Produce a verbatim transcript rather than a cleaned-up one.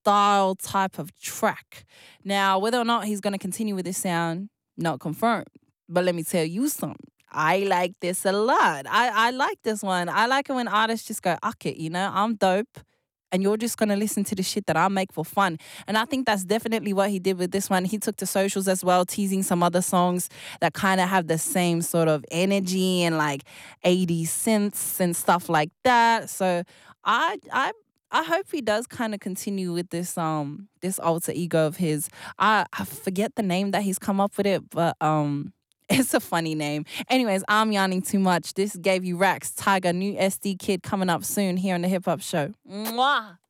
style type of track. Now, whether or not he's going to continue with this sound, not confirmed. But let me tell you something. I like this a lot. I, I like this one. I like it when artists just go, "Uck it, you know, I'm dope. And you're just going to listen to the shit that I make for fun." And I think that's definitely what he did with this one. He took to socials as well, teasing some other songs that kind of have the same sort of energy and like eighties synths and stuff like that. So I I I hope he does kind of continue with this um this alter ego of his. I, I forget the name that he's come up with it, but um it's a funny name. Anyways, I'm yarning too much. This gave you Rax, Tiger, new S D Kid coming up soon here on the Hip Hop Show. Mwah!